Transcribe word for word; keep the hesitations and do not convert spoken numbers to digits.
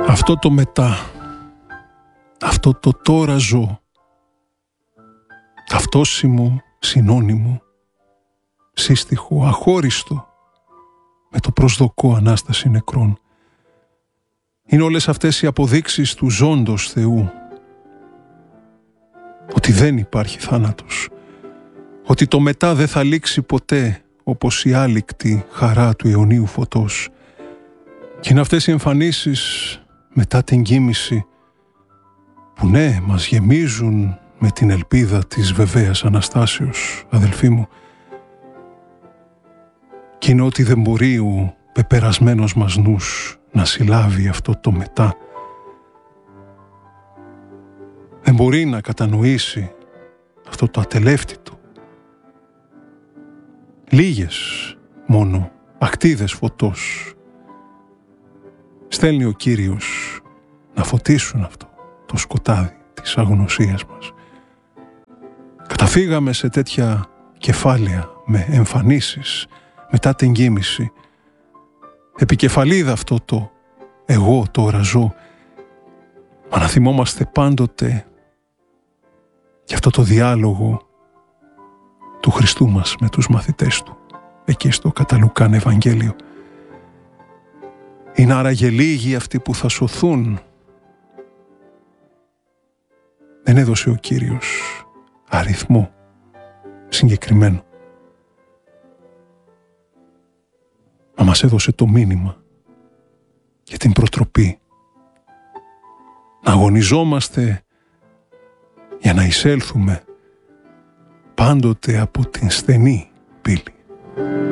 Αυτό το μετά, αυτό το τώρα ζω, ταυτόσιμο, συνώνυμο, σύστιχο, αχώριστο με το προσδοκώ Ανάσταση νεκρών. Είναι όλες αυτές οι αποδείξεις του ζώντος Θεού, ότι δεν υπάρχει θάνατος, ότι το μετά δεν θα λήξει ποτέ όπως η άλικτη χαρά του αιωνίου φωτός. Και είναι αυτές οι εμφανίσεις μετά την κοίμηση που ναι, μας γεμίζουν με την ελπίδα της βεβαίας Αναστάσεως, αδελφοί μου. Κι είναι ότι δεν μπορεί ο πεπερασμένος μας νους να συλλάβει αυτό το μετά. Δεν μπορεί να κατανοήσει αυτό το ατελεύτητο. Λίγες μόνο ακτίδες φωτός στέλνει ο Κύριος να φωτίσουν αυτό το σκοτάδι της αγνωσίας μας. Καταφύγαμε σε τέτοια κεφάλαια με εμφανίσεις μετά την κοίμηση. Επικεφαλίδα αυτό το εγώ τώρα ζω. Μα να θυμόμαστε πάντοτε και αυτό το διάλογο του Χριστού μας με τους μαθητές του εκεί στο κατά Λουκάν Ευαγγέλιο. Είναι άραγε λίγοι αυτοί που θα σωθούν? Δεν έδωσε ο Κύριος αριθμό συγκεκριμένο. Μα μας έδωσε το μήνυμα και την προτροπή να αγωνιζόμαστε για να εισέλθουμε πάντοτε από την στενή πύλη.